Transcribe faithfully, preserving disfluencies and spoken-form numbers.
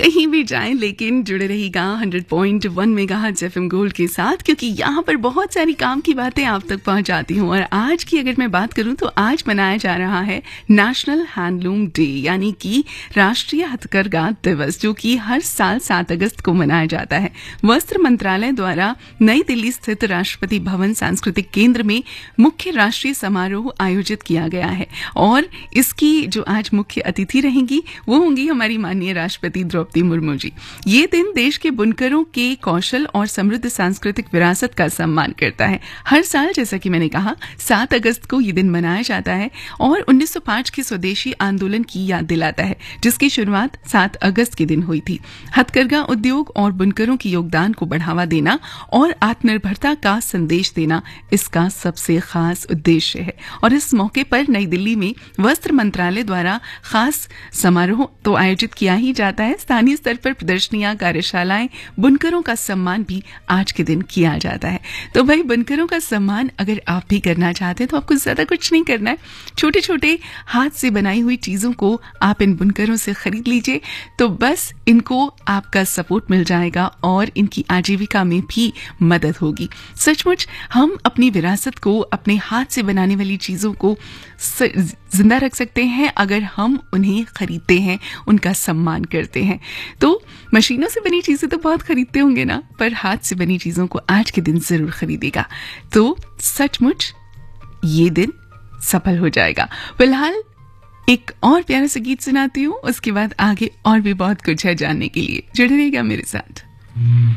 कहीं भी जाएं लेकिन जुड़े रहिएगा hundred point one megahertz FM gold के साथ, क्योंकि यहाँ पर बहुत सारी काम की बातें आप तक पहुँचाती हूँ। और आज की अगर मैं बात करूँ तो आज मनाया जा रहा है नेशनल हैंडलूम डे, यानी कि राष्ट्रीय हथकरघा दिवस, जो कि हर साल सात अगस्त को मनाया जाता है। वस्त्र मंत्रालय द्वारा नई दिल्ली स्थित राष्ट्रपति भवन सांस्कृतिक केंद्र में मुख्य राष्ट्रीय समारोह आयोजित किया गया है और इसकी जो आज मुख्य अतिथि रहेंगी वो होंगी हमारी माननीय राष्ट्रपति द्रौपदी मुर्मू जी। ये दिन देश के बुनकरों के कौशल और समृद्ध सांस्कृतिक विरासत का सम्मान करता है। हर साल जैसा कि मैंने कहा सात अगस्त को ये दिन मनाया जाता है और उन्नीस सौ पाँच के स्वदेशी आंदोलन की याद दिलाता है, जिसकी शुरुआत सात अगस्त के दिन हुई थी। हथकरघा उद्योग और बुनकरों के योगदान को बढ़ावा देना और आत्मनिर्भरता का संदेश देना इसका सबसे खास उद्देश्य है। और इस मौके पर नई दिल्ली में वस्त्र मंत्रालय द्वारा खास समारोह तो आयोजित किया ही जाता है। स्थानीय स्तर पर प्रदर्शनियां, कार्यशालाएं, बुनकरों का सम्मान भी आज के दिन किया जाता है। तो भाई बुनकरों का सम्मान अगर आप भी करना चाहते हैं तो आपको ज्यादा कुछ नहीं करना है। छोटे छोटे हाथ से बनाई हुई चीजों को आप इन बुनकरों से खरीद लीजिए, तो बस इनको आपका सपोर्ट मिल जाएगा और इनकी आजीविका में भी मदद होगी। सचमुच हम अपनी विरासत को, अपने हाथ से बनाने वाली चीजों को जिंदा रख सकते हैं अगर हम उन्हें खरीदते हैं, उनका सम्मान करते हैं। तो मशीनों से बनी चीजें तो बहुत खरीदते होंगे ना, पर हाथ से बनी चीजों को आज के दिन जरूर खरीदेगा तो सचमुच ये दिन सफल हो जाएगा। फिलहाल एक और प्यारा सा गीत सुनाती हूँ, उसके बाद आगे और भी बहुत कुछ है जानने के लिए। जुड़े रहिएगा मेरे साथ।